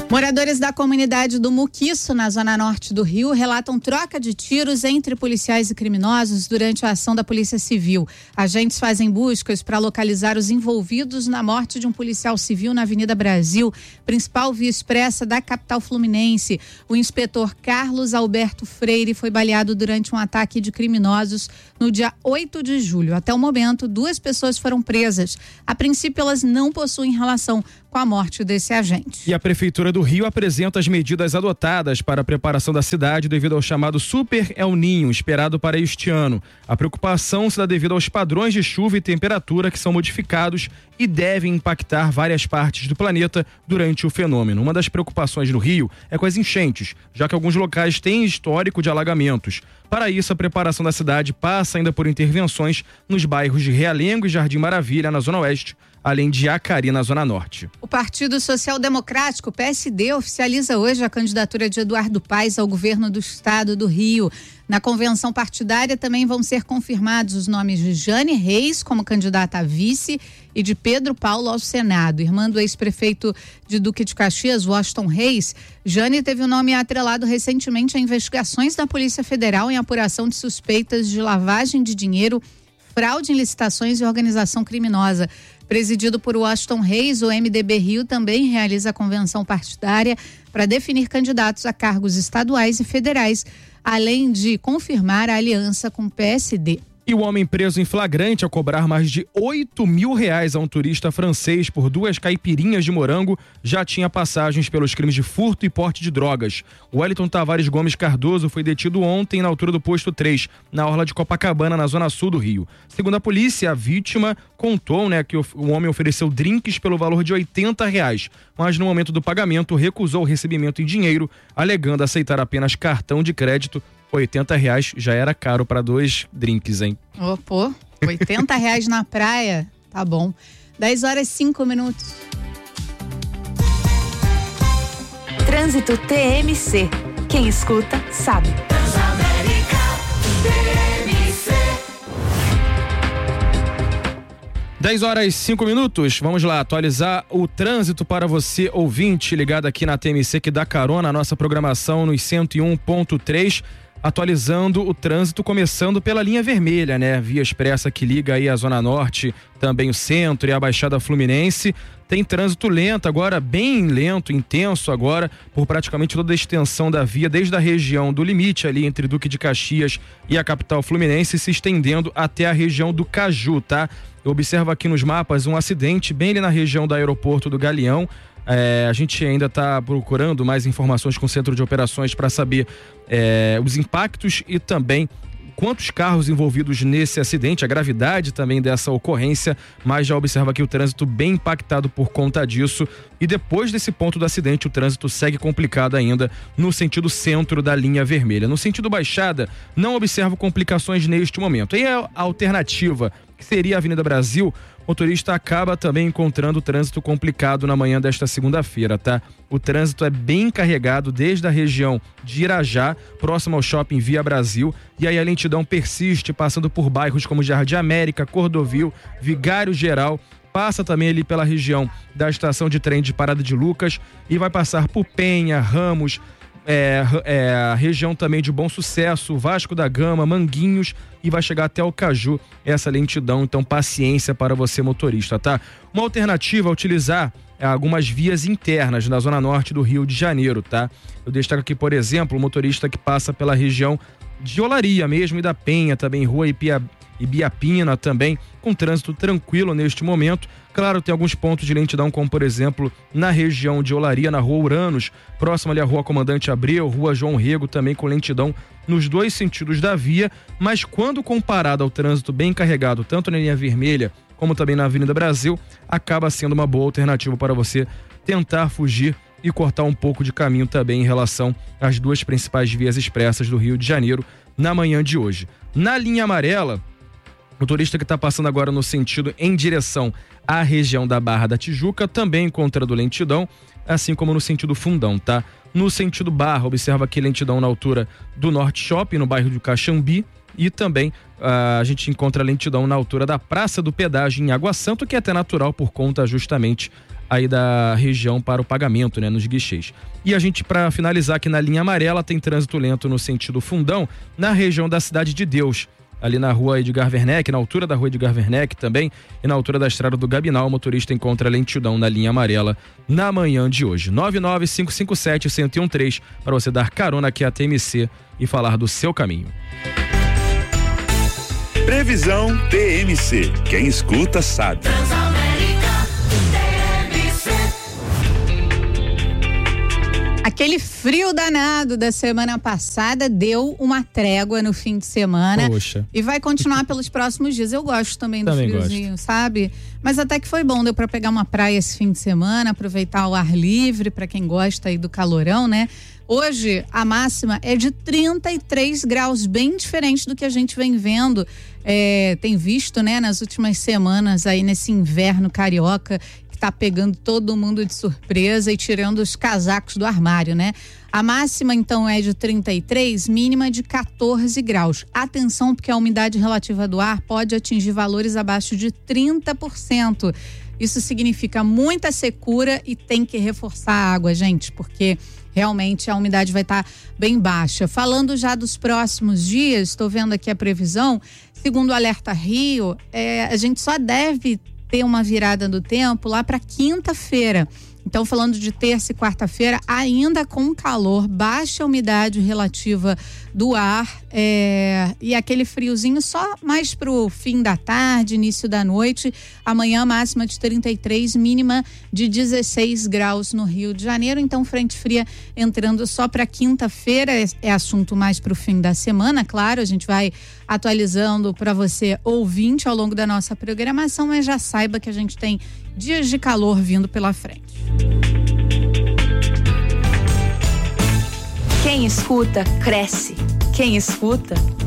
Moradores da comunidade do Muquiço, na zona norte do Rio, relatam troca de tiros entre policiais e criminosos durante a ação da Polícia Civil. Agentes fazem buscas para localizar os envolvidos na morte de um policial civil na Avenida Brasil, principal via expressa da capital fluminense. O inspetor Carlos Alberto Freire foi baleado durante um ataque de criminosos no dia 8 de julho. Até o momento, 2 pessoas foram presas. A princípio, elas não possuem relação com a morte desse agente. E a Prefeitura do Rio apresenta as medidas adotadas para a preparação da cidade devido ao chamado Super El Ninho, esperado para este ano. A preocupação se dá devido aos padrões de chuva e temperatura que são modificados e devem impactar várias partes do planeta durante o fenômeno. Uma das preocupações no Rio é com as enchentes, já que alguns locais têm histórico de alagamentos. Para isso, a preparação da cidade passa ainda por intervenções nos bairros de Realengo e Jardim Maravilha, na Zona Oeste, além de Acari, na Zona Norte. O Partido Social Democrático, PSD, oficializa hoje a candidatura de Eduardo Paes ao governo do estado do Rio. Na convenção partidária também vão ser confirmados os nomes de Jane Reis como candidata a vice e de Pedro Paulo ao Senado. Irmã do ex-prefeito de Duque de Caxias, Washington Reis, Jane teve o nome atrelado recentemente a investigações da Polícia Federal em apuração de suspeitas de lavagem de dinheiro, fraude em licitações e organização criminosa. Presidido por Washington Reis, o MDB Rio também realiza a convenção partidária para definir candidatos a cargos estaduais e federais, além de confirmar a aliança com o PSD. E o homem preso em flagrante ao cobrar mais de R$8 mil a um turista francês por 2 caipirinhas de morango já tinha passagens pelos crimes de furto e porte de drogas. O Wellington Tavares Gomes Cardoso foi detido ontem na altura do posto 3, na orla de Copacabana, na zona sul do Rio. Segundo a polícia, a vítima contou que o homem ofereceu drinks pelo valor de R$80, mas no momento do pagamento recusou o recebimento em dinheiro, alegando aceitar apenas cartão de crédito. R$80 já era caro para 2 drinks, hein? Pô, R$80 na praia, tá bom. 10h05. Trânsito TMC. Quem escuta, sabe. Transamérica TMC. 10h05. Vamos lá, atualizar o trânsito para você, ouvinte, ligado aqui na TMC, que dá carona à nossa programação nos 101.3. Atualizando o trânsito, começando pela linha vermelha, via expressa que liga aí a Zona Norte, também o centro e a Baixada Fluminense. Tem trânsito lento agora, bem lento, intenso agora, por praticamente toda a extensão da via, desde a região do limite ali entre Duque de Caxias e a capital fluminense, se estendendo até a região do Caju, tá? Eu observo aqui nos mapas um acidente bem ali na região do aeroporto do Galeão. A gente ainda está procurando mais informações com o Centro de Operações para saber os impactos e também quantos carros envolvidos nesse acidente, a gravidade também dessa ocorrência, mas já observa aqui o trânsito bem impactado por conta disso. E depois desse ponto do acidente, o trânsito segue complicado ainda no sentido centro da linha vermelha. No sentido Baixada, não observo complicações neste momento. E a alternativa, que seria a Avenida Brasil, o motorista acaba também encontrando trânsito complicado na manhã desta segunda-feira, tá? O trânsito é bem carregado desde a região de Irajá, próximo ao shopping Via Brasil, e aí a lentidão persiste, passando por bairros como Jardim América, Cordovil, Vigário Geral, passa também ali pela região da estação de trem de Parada de Lucas e vai passar por Penha, Ramos, a região também de Bom Sucesso, Vasco da Gama, Manguinhos, e vai chegar até o Caju essa lentidão. Então paciência para você, motorista, tá? Uma alternativa é utilizar algumas vias internas na zona norte do Rio de Janeiro, tá? Eu destaco aqui, por exemplo, o motorista que passa pela região de Olaria mesmo e da Penha, também Rua Ibiapina também, com trânsito tranquilo neste momento. Claro, tem alguns pontos de lentidão, como por exemplo na região de Olaria, na Rua Uranos, próximo ali à Rua Comandante Abreu, Rua João Rego, também com lentidão nos 2 sentidos da via, mas quando comparado ao trânsito bem carregado, tanto na linha vermelha como também na Avenida Brasil, acaba sendo uma boa alternativa para você tentar fugir e cortar um pouco de caminho também em relação às 2 principais vias expressas do Rio de Janeiro na manhã de hoje. Na linha amarela, o motorista que está passando agora no sentido em direção à região da Barra da Tijuca também encontrando lentidão, assim como no sentido Fundão, tá? No sentido Barra, observa aqui lentidão na altura do Norte Shopping, no bairro do Caxambi, e também a gente encontra lentidão na altura da Praça do Pedágio em Água Santa, que é até natural por conta justamente aí da região para o pagamento, né, nos guichês. E a gente, para finalizar aqui na linha amarela, tem trânsito lento no sentido Fundão, na região da Cidade de Deus, ali na rua Edgar Werneck, na altura da rua Edgar Werneck também, e na altura da estrada do Gabinal, o motorista encontra lentidão na linha amarela na manhã de hoje. 99557-1013 para você dar carona aqui à TMC e falar do seu caminho. Previsão TMC. Quem escuta sabe. Aquele frio danado da semana passada deu uma trégua no fim de semana. Poxa. E vai continuar pelos próximos dias. Eu gosto também do friozinho, sabe? Mas até que foi bom, deu pra pegar uma praia esse fim de semana, aproveitar o ar livre, pra quem gosta aí do calorão, né? Hoje a máxima é de 33 graus, bem diferente do que a gente vem vendo, tem visto, né, nas últimas semanas aí nesse inverno carioca, que tá pegando todo mundo de surpresa e tirando os casacos do armário, né? A máxima então é de 33, mínima de 14 graus. Atenção, porque a umidade relativa do ar pode atingir valores abaixo de 30%. Isso significa muita secura e tem que reforçar a água, gente, porque realmente a umidade vai estar bem baixa. Falando já dos próximos dias, estou vendo aqui a previsão, segundo o Alerta Rio, a gente só deve ter uma virada do tempo lá para quinta-feira. Então, falando de terça e quarta-feira, ainda com calor, baixa umidade relativa do ar e aquele friozinho só mais pro fim da tarde, início da noite. Amanhã, máxima de 33, mínima de 16 graus no Rio de Janeiro. Então, frente fria entrando só para quinta-feira, é assunto mais pro fim da semana, claro. A gente vai atualizando para você, ouvinte, ao longo da nossa programação, mas já saiba que a gente tem dias de calor vindo pela frente. Quem escuta, cresce. Quem escuta,